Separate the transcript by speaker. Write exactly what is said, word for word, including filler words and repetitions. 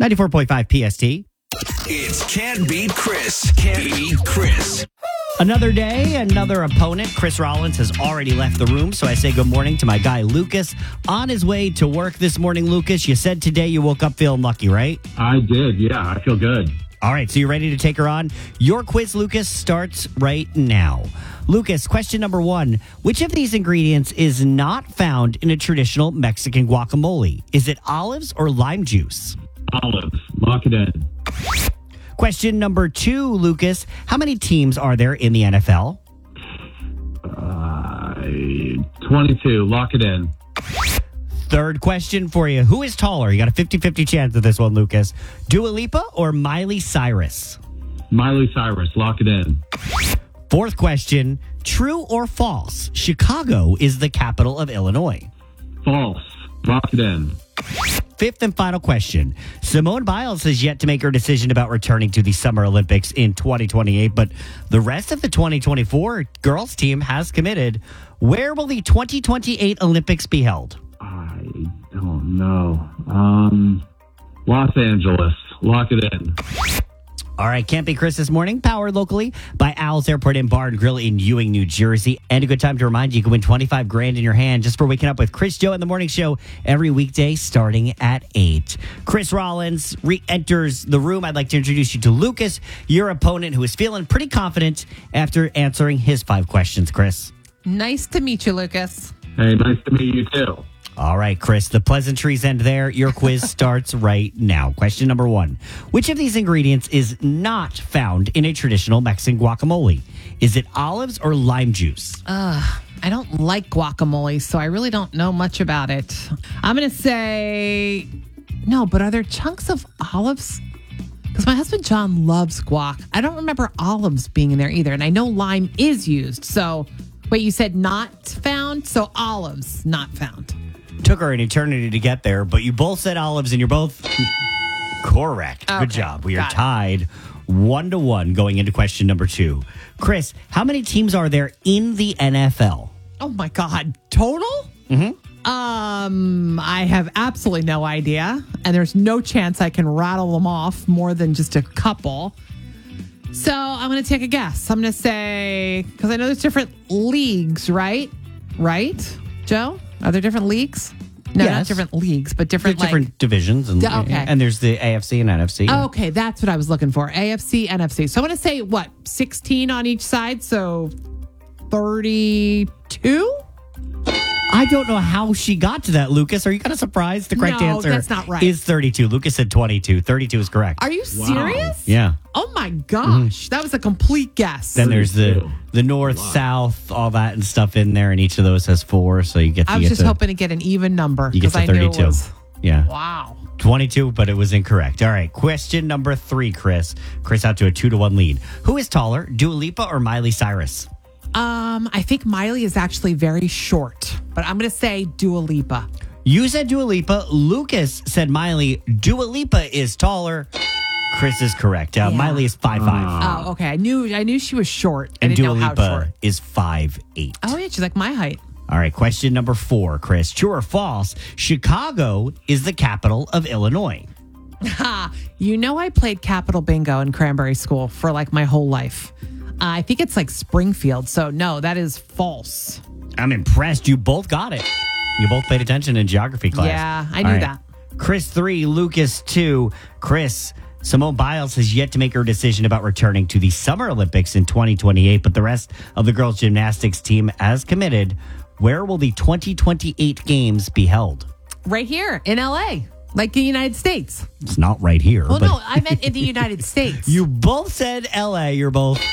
Speaker 1: ninety-four point five P S T.
Speaker 2: It's Can't Beat Chris. Can't Beat Chris.
Speaker 1: Another day, another opponent. Chris Rollins has already left the room, so I say good morning to my guy, Lucas. On his way to work this morning, Lucas, you said today you woke up feeling lucky, right?
Speaker 3: I did, yeah. I feel good.
Speaker 1: All right, so you ready to take her on? Your quiz, Lucas, starts right now. Lucas, question number one. Which of these ingredients is not found in a traditional Mexican guacamole? Is it olives or lime juice?
Speaker 3: Olives. Lock it in.
Speaker 1: Question number two, Lucas. How many teams are there in the N F L?
Speaker 3: Uh, twenty-two. Lock it in.
Speaker 1: Third question for you. Who is taller? You got a fifty-fifty chance of this one, Lucas. Dua Lipa or Miley Cyrus?
Speaker 3: Miley Cyrus. Lock it in.
Speaker 1: Fourth question. True or false? Chicago is the capital of Illinois.
Speaker 3: False. Lock it in.
Speaker 1: Fifth and final question. Simone Biles has yet to make her decision about returning to the Summer Olympics in twenty twenty-eight, but the rest of the twenty twenty-four girls team has committed. Where will the twenty twenty-eight Olympics be held?
Speaker 3: I don't know. Um, Los Angeles. Lock it in.
Speaker 1: All right, Can't Be Chris this morning, powered locally by Owl's Airport and Bar and Grill in Ewing, New Jersey. And a good time to remind you, you can win twenty-five grand in your hand just for waking up with Chris Joe in the morning show every weekday starting at eight. Chris Rollins re-enters the room. I'd like to introduce you to Lucas, your opponent, who is feeling pretty confident after answering his five questions, Chris.
Speaker 4: Nice to meet you, Lucas.
Speaker 3: Hey, nice to meet you too.
Speaker 1: All right, Chris, the pleasantries end there. Your quiz starts right now. Question number one. Which of these ingredients is not found in a traditional Mexican guacamole? Is it olives or lime juice?
Speaker 4: Uh, I don't like guacamole, so I really don't know much about it. I'm going to say no, but are there chunks of olives? Because my husband John loves guac. I don't remember olives being in there either, and I know lime is used. So, wait, you said not found? So olives not found.
Speaker 1: Took her an eternity to get there, but you both said olives and you're both correct.
Speaker 4: Okay,
Speaker 1: Good job. We are
Speaker 4: got it.
Speaker 1: tied one to one going into question number two. Chris, how many teams are there in the N F L?
Speaker 4: Oh my God. Total? Mm-hmm. Um, I have absolutely no idea. And there's no chance I can rattle them off more than just a couple. So I'm going to take a guess. I'm going to say, because I know there's different leagues, right? Right, Joe? Are there different leagues? No, not
Speaker 1: Yes.
Speaker 4: different leagues, but different,
Speaker 1: There's different
Speaker 4: like,
Speaker 1: divisions. And,
Speaker 4: D- okay.
Speaker 1: and there's the A F C and N F C.
Speaker 4: Okay, that's what I was looking for. A F C, N F C. So I'm going to say, what, sixteen on each side? So thirty-two?
Speaker 1: I don't know how she got to that, Lucas. Are you kind of surprised? The correct
Speaker 4: No,
Speaker 1: answer
Speaker 4: that's not right.
Speaker 1: is thirty-two. Lucas said twenty-two. thirty-two is correct.
Speaker 4: Are you
Speaker 3: Wow.
Speaker 4: serious?
Speaker 1: Yeah.
Speaker 4: Oh my gosh, that was a complete guess.
Speaker 1: Then there's the
Speaker 3: thirty-two.
Speaker 1: the north, south, all that and stuff in there, and each of those has four. So you get to
Speaker 4: I was
Speaker 1: get
Speaker 4: just
Speaker 1: to,
Speaker 4: hoping to get an even number
Speaker 1: you get
Speaker 4: because
Speaker 1: to
Speaker 4: I knew
Speaker 1: thirty-two.
Speaker 4: it was.
Speaker 1: Yeah.
Speaker 4: Wow.
Speaker 1: twenty-two, but it was incorrect. All right, question number three, Chris. Chris out to a two to one lead. Who is taller, Dua Lipa or Miley Cyrus?
Speaker 4: Um, I think Miley is actually very short, but I'm going to say Dua Lipa.
Speaker 1: You said Dua Lipa. Lucas said Miley. Dua Lipa is taller. Chris is correct. Uh,
Speaker 4: Yeah.
Speaker 1: Miley is five five,
Speaker 4: Oh, okay. I knew I knew she was short. I
Speaker 1: and
Speaker 4: didn't
Speaker 1: Dua
Speaker 4: know how
Speaker 1: Lipa
Speaker 4: short.
Speaker 1: is five eight.
Speaker 4: Oh yeah, she's like my height.
Speaker 1: All right, question number four, Chris. True or false? Chicago is the capital of Illinois.
Speaker 4: Ha! You know I played Capital Bingo in Cranberry School for like my whole life. Uh, I think it's like Springfield. So no, that is false.
Speaker 1: I'm impressed. You both got it. You both paid attention in geography class.
Speaker 4: Yeah, I
Speaker 1: All
Speaker 4: knew
Speaker 1: right.
Speaker 4: that.
Speaker 1: Chris three, Lucas two. Chris, Simone Biles has yet to make her decision about returning to the Summer Olympics in twenty twenty-eight, but the rest of the girls' gymnastics team has committed. Where will the twenty twenty-eight games be held?
Speaker 4: Right here in L A, like the United States.
Speaker 1: It's not right here.
Speaker 4: Well,
Speaker 1: but
Speaker 4: no, I meant in the United States.
Speaker 1: you both said L A. You're both